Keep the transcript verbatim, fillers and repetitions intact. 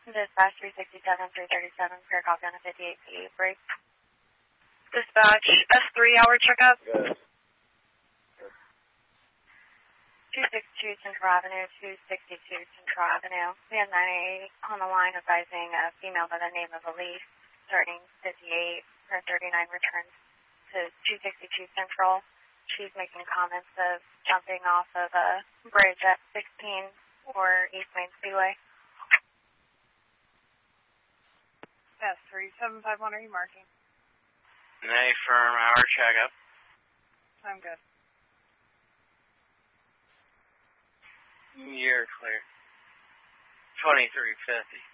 Dispatch three sixty-seven, three thirty-seven, clear copy on a fifty-eight feet break. Dispatch S three hour checkup. Good. two sixty-two Central Avenue, two sixty-two Central Avenue. We have nine eight on the line advising a female by the name of Elise, starting fifty-eight, her thirty-nine returns to two sixty-two Central. She's making comments of jumping off of a bridge at sixteen or East Main Speedway. S three seven five one, are you marking? Nay, firm hour checkup. I'm good. You're clear. twenty-three fifty.